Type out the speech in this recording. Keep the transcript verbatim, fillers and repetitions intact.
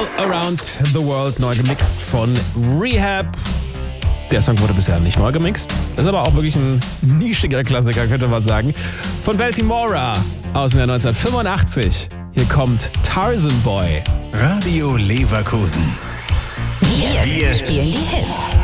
All Around the World, neu gemixt von Rehab. Der Song wurde bisher nicht neu gemixt. Das ist aber auch wirklich ein nischiger Klassiker, könnte man sagen. Von Baltimora aus dem Jahr neunzehnhundertfünfundachtzig. Hier kommt Tarzan Boy. Radio Leverkusen. Wir, Wir spielen die Hits.